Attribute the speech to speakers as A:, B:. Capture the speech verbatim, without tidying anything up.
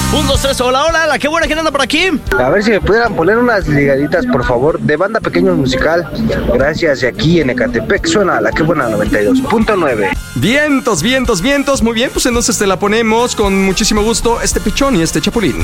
A: Un, dos, tres, hola, hola, la qué buena que anda por aquí.
B: A ver si me pudieran poner unas ligaditas, por favor, de Banda Pequeño Musical. Gracias, y aquí en Ecatepec suena la qué buena noventa y dos punto nueve.
C: Vientos, vientos, vientos. Muy bien, pues entonces te la ponemos con muchísimo gusto, este Pichón y este Chapulín.